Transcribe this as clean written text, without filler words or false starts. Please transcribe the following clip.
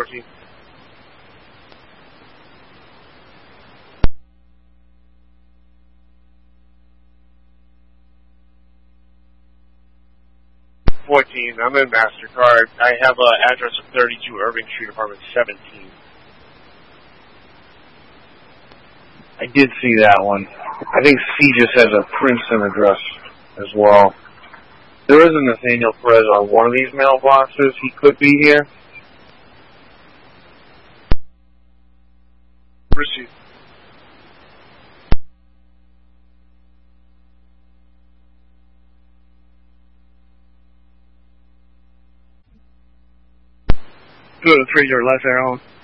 14. I'm in MasterCard. I have an address of 32 Irving Street, apartment 17. I did see that one. I think C just has a Princeton address as well. There is a Nathaniel Perez on one of these mailboxes. He could be here. Received. Go to 3 your left arrow.